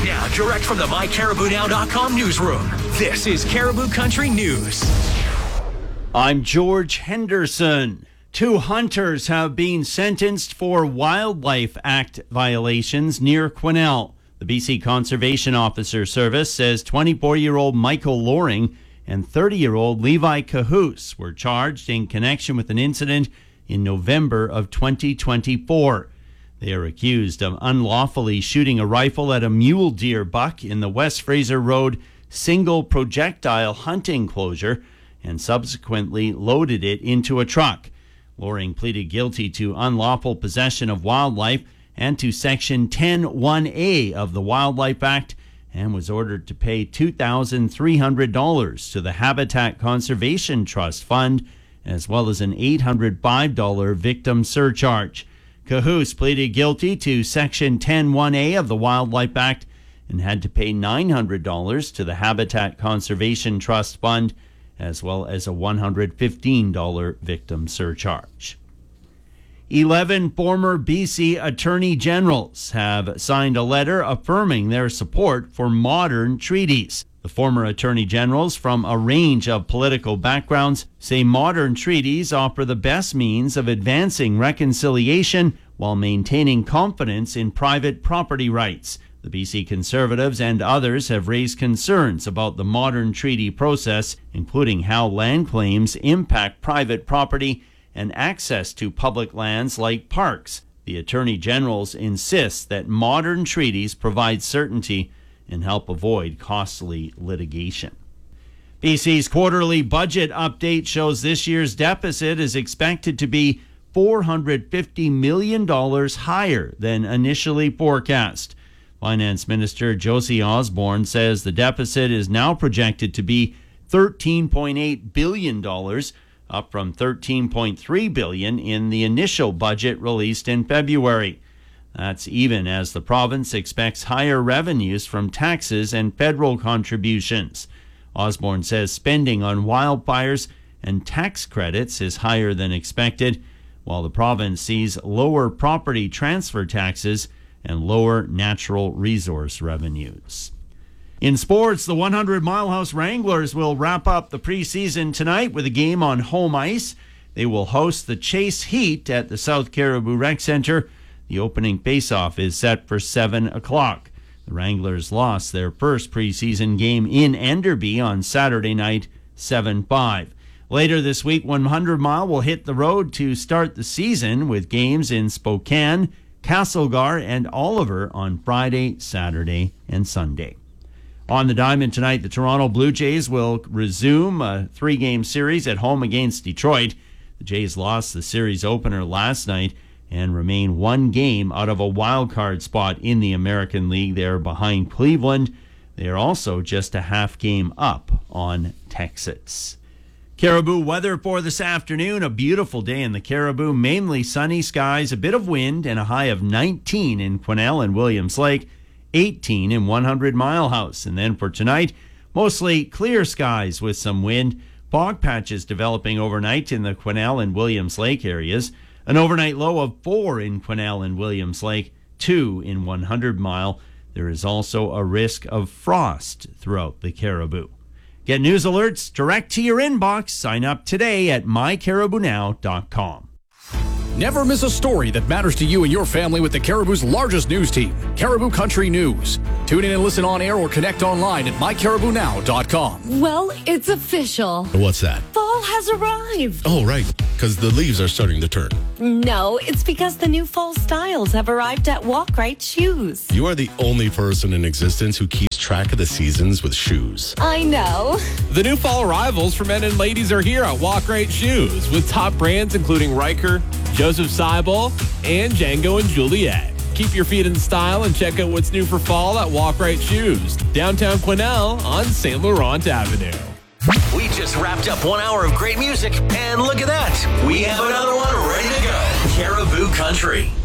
Now, direct from the MyCaribouNow.com newsroom, this is Caribou Country News. I'm George Henderson. 2 hunters have been sentenced for Wildlife Act violations near Quesnel. The BC Conservation Officer Service says 24-year-old Michael Loring and 30-year-old Levi Cahoose were charged in connection with an incident in November of 2024. They are accused of unlawfully shooting a rifle at a mule deer buck in the West Fraser Road single projectile hunting closure and subsequently loaded it into a truck. Loring pleaded guilty to unlawful possession of wildlife and to Section 10(1)(a) of the Wildlife Act and was ordered to pay $2,300 to the Habitat Conservation Trust Fund as well as an $805 victim surcharge. Cahoose pleaded guilty to Section 10(1)(a) of the Wildlife Act and had to pay $900 to the Habitat Conservation Trust Fund as well as a $115 victim surcharge. 11 former BC Attorney Generals have signed a letter affirming their support for modern treaties. The former Attorney Generals from a range of political backgrounds say modern treaties offer the best means of advancing reconciliation while maintaining confidence in private property rights. The BC Conservatives and others have raised concerns about the modern treaty process, including how land claims impact private property and access to public lands like parks. The Attorney Generals insist that modern treaties provide certainty and help avoid costly litigation. BC's quarterly budget update shows this year's deficit is expected to be $450 million higher than initially forecast. Finance Minister Josie Osborne says the deficit is now projected to be $13.8 billion, up from $13.3 billion in the initial budget released in February. That's even as the province expects higher revenues from taxes and federal contributions. Osborne says spending on wildfires and tax credits is higher than expected, while the province sees lower property transfer taxes and lower natural resource revenues. In sports, the 100 Mile House Wranglers will wrap up the preseason tonight with a game on home ice. They will host the Chase Heat at the South Caribou Rec Center. The opening faceoff is set for 7 o'clock. The Wranglers lost their first preseason game in Enderby on Saturday night, 7-5. Later this week, 100 Mile will hit the road to start the season with games in Spokane, Castlegar, and Oliver on Friday, Saturday, and Sunday. On the diamond tonight, the Toronto Blue Jays will resume a 3-game series at home against Detroit. The Jays lost the series opener last night and remain 1 game out of a wild-card spot in the American League. They're behind Cleveland. They're also just a half game up on Texas. Caribou weather for this afternoon. A beautiful day in the Caribou. Mainly sunny skies, a bit of wind, and a high of 19 in Quesnel and Williams Lake, 18 in 100 Mile House. And then for tonight, mostly clear skies with some wind. Fog patches developing overnight in the Quesnel and Williams Lake areas. An overnight low of 4 in Quesnel and Williams Lake, 2 in 100 Mile. There is also a risk of frost throughout the Caribou. Get news alerts direct to your inbox. Sign up today at mycaribounow.com. Never miss a story that matters to you and your family with the Caribou's largest news team, Caribou Country News. Tune in and listen on air or connect online at mycaribounow.com. Well, it's official. What's that? Fall has arrived. Oh, right, because the leaves are starting to turn. No, it's because the new fall styles have arrived at Walk Right Shoes. You are the only person in existence who keeps track of the seasons with shoes. I know. The new fall arrivals for men and ladies are here at Walk Right Shoes with top brands including Riker, Joseph Seibel, and Django and Juliet. Keep your feet in style and check out what's new for fall at Walk Right Shoes, downtown Quesnel on St. Laurent Avenue. We just wrapped up 1 hour of great music, and look at that. We have another one ready to go. Caribou Country.